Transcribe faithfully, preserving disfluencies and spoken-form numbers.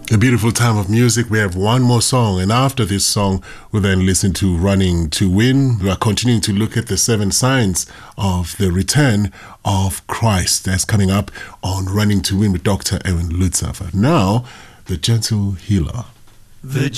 A beautiful time of music. We have one more song, and after this song, we'll then listen to Running to Win. We are continuing to look at the seven signs of the return of Christ. That's coming up on Running to Win with Doctor Evan Lutzer. Now, The Gentle Healer. The